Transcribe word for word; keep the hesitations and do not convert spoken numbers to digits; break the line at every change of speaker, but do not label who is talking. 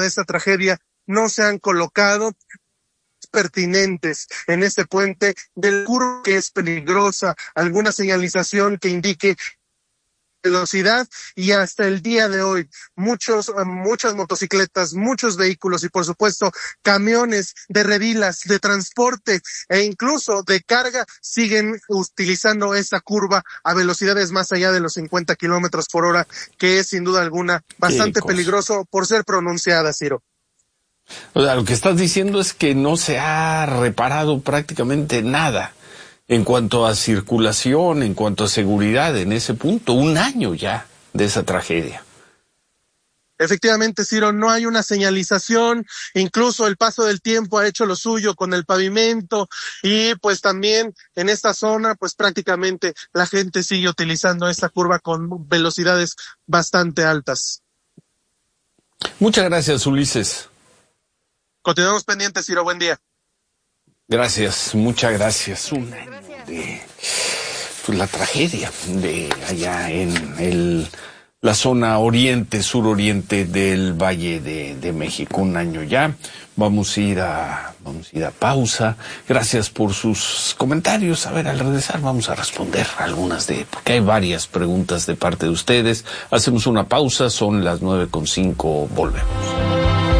de esta tragedia no se han colocado pertinentes en este puente del curvo que es peligrosa, alguna señalización que indique velocidad, y hasta el día de hoy muchos muchas motocicletas, muchos vehículos y por supuesto camiones de redilas, de transporte e incluso de carga siguen utilizando esta curva a velocidades más allá de los cincuenta kilómetros por hora, que es sin duda alguna bastante peligroso por ser pronunciada, Ciro.
O sea, lo que estás diciendo es que no se ha reparado prácticamente nada en cuanto a circulación, en cuanto a seguridad en ese punto, un año ya de esa tragedia.
Efectivamente, Ciro, no hay una señalización, incluso el paso del tiempo ha hecho lo suyo con el pavimento y pues también en esta zona pues prácticamente la gente sigue utilizando esta curva con velocidades bastante altas.
Muchas gracias, Ulises.
Continuamos pendientes, Ciro, buen día.
Gracias, muchas gracias. Un año de pues, la tragedia de allá en el la zona oriente, suroriente del Valle de, de México. Un año ya. Vamos a ir a vamos a ir a pausa. Gracias por sus comentarios. A ver, al regresar vamos a responder algunas de, porque hay varias preguntas de parte de ustedes. Hacemos una pausa, son las nueve con cinco, volvemos.